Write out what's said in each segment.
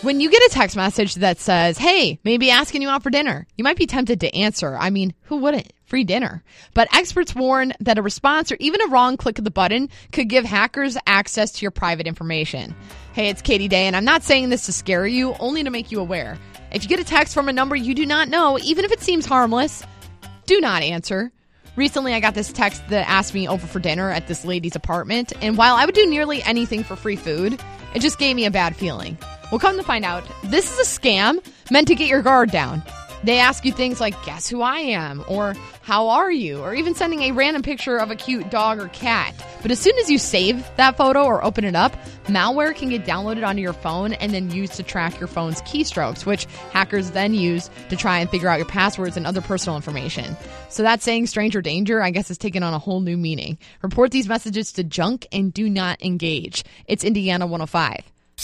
When you get a text message that says, hey, maybe asking you out for dinner, you might be tempted to answer. I mean, who wouldn't? Free dinner. But experts warn that a response or even a wrong click of the button could give hackers access to your private information. Hey, it's Katie Day, and I'm not saying this to scare you, only to make you aware. If you get a text from a number you do not know, even if it seems harmless, do not answer. Recently, I got this text that asked me over for dinner at this lady's apartment, and while I would do nearly anything for free food, it just gave me a bad feeling. Well, come to find out, this is a scam meant to get your guard down. They ask you things like, guess who I am, or how are you, or even sending a random picture of a cute dog or cat. But as soon as you save that photo or open it up, malware can get downloaded onto your phone and then used to track your phone's keystrokes, which hackers then use to try and figure out your passwords and other personal information. So that saying stranger danger, I guess, is taken on a whole new meaning. Report these messages to junk and do not engage. It's Indiana 105.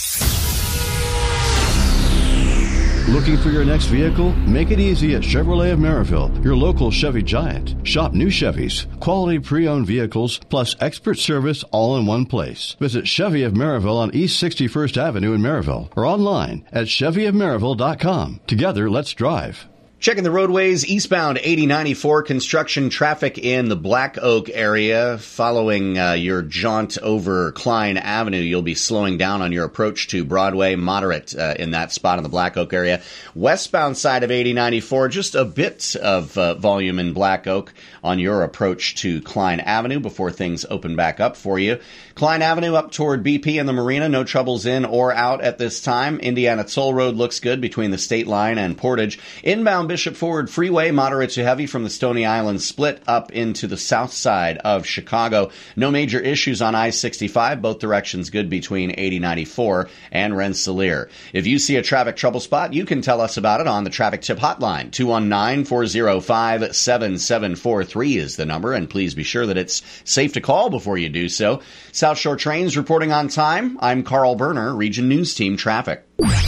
Looking for your next vehicle? Make it easy at Chevrolet of Maryville, your local Chevy giant. Shop new Chevys, quality pre-owned vehicles, plus expert service all in one place. Visit Chevy of Maryville on East 61st Avenue in Maryville or online at chevyofmaryville.com. Together, let's drive. Checking the roadways, eastbound 8094, construction traffic in the Black Oak area. Following your jaunt over Klein Avenue, you'll be slowing down on your approach to Broadway, moderate in that spot in the Black Oak area. Westbound side of 8094, just a bit of volume in Black Oak on your approach to Klein Avenue before things open back up for you. Klein Avenue up toward BP and the Marina, no troubles in or out at this time. Indiana Toll Road looks good between the state line and Portage. Inbound Bishop Ford Freeway, moderate to heavy from the Stony Island split up into the south side of Chicago. No major issues on I-65, both directions good between 8094 and Rensselaer. If you see a traffic trouble spot, you can tell us about it on the Traffic Tip Hotline. 219-405-7743 is the number, and please be sure that it's safe to call before you do so. South Shore Trains reporting on time. I'm Carl Berner, Region News Team Traffic.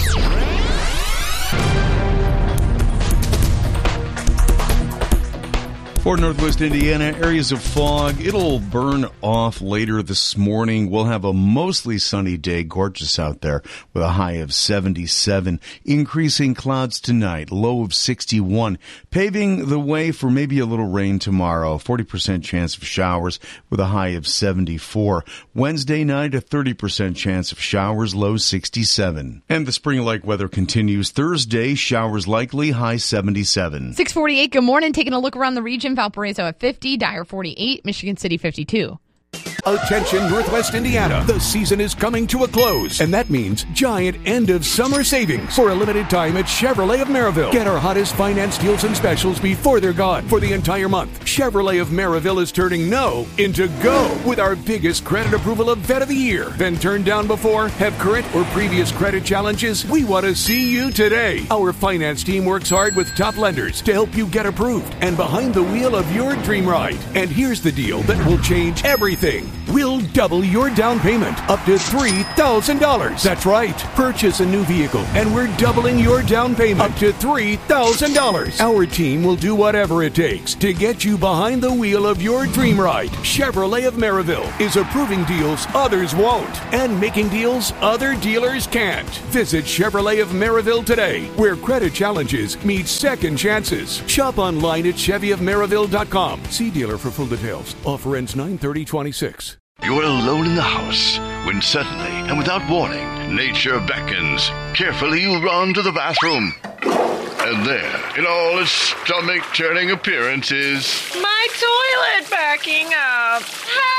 For Northwest Indiana, areas of fog. It'll burn off later this morning. We'll have a mostly sunny day, gorgeous out there, with a high of 77. Increasing clouds tonight, low of 61. Paving the way for maybe a little rain tomorrow. 40% chance of showers with a high of 74. Wednesday night, a 30% chance of showers, low 67. And the spring-like weather continues. Thursday, showers likely, high 77. 648, good morning. Taking a look around the region. Valparaiso at 50, Dyer 48, Michigan City 52. Attention Northwest Indiana, the season is coming to a close, and that means giant end of summer savings for a limited time at Chevrolet of Maryville. Get our hottest finance deals and specials before they're gone. For the entire month, Chevrolet of Maryville is turning no into go with our biggest credit approval event of the year. Been turned down before? Have current or previous credit challenges? We want to see you today. Our finance team works hard with top lenders to help you get approved and behind the wheel of your dream ride. And here's the deal that will change everything. We'll double your down payment up to $3,000. That's right. Purchase a new vehicle and we're doubling your down payment up to $3,000. Our team will do whatever it takes to get you behind the wheel of your dream ride. Chevrolet of Maryville is approving deals others won't and making deals other dealers can't. Visit Chevrolet of Maryville today, where credit challenges meet second chances. Shop online at chevyofmaryville.com. See dealer for full details. Offer ends 9/30/26. You're alone in the house when suddenly and without warning, nature beckons. Carefully you run to the bathroom. And there, in all its stomach-turning appearance, is... my toilet backing up. Help!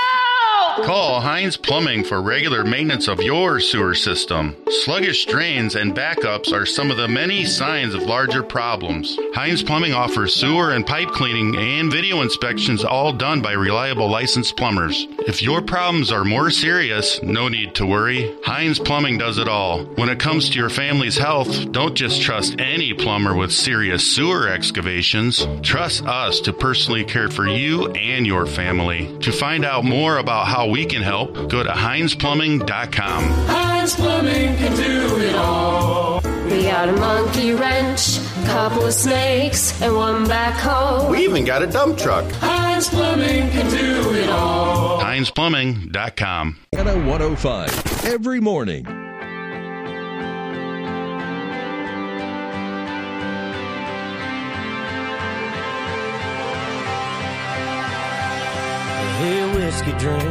Call Heinz Plumbing for regular maintenance of your sewer system. Sluggish drains and backups are some of the many signs of larger problems. Heinz Plumbing offers sewer and pipe cleaning and video inspections, all done by reliable licensed plumbers. If your problems are more serious, no need to worry. Heinz Plumbing does it all. When it comes to your family's health, don't just trust any plumber with serious sewer excavations. Trust us to personally care for you and your family. To find out more about how we can help, go to HeinzPlumbing.com. Heinz Plumbing can do it all. We got a monkey wrench, a couple of snakes, and one backhoe. We even got a dump truck. Heinz Plumbing can do it all. HeinzPlumbing.com. Indiana 105 every morning. whiskey drink.